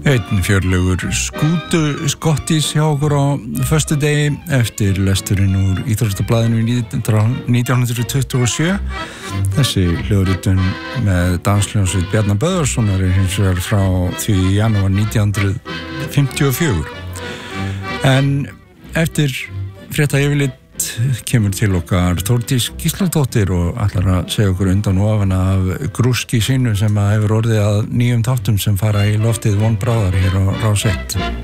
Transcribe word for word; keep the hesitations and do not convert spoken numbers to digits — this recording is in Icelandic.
Einn fjörlegur skútu skottis hjá okkur á föstudegi eftir lesturinn úr Íþróttablaðinu nítján hundruð tuttugu og sjö. Þessi hljóðritun með danshljómsveit Bjarna Böðvarssonar er hins vegar frá því í janúar nítján hundruð fimmtíu og fjögur. En eftir frétta yfirlit kemur til okkar Þórdís Gísladóttir og ætlar að segja okkur undan og ofan af grúski sínu sem að hefur orðið að nýjum þáttum sem fara í loftið von bráðar hér á Rás eitt.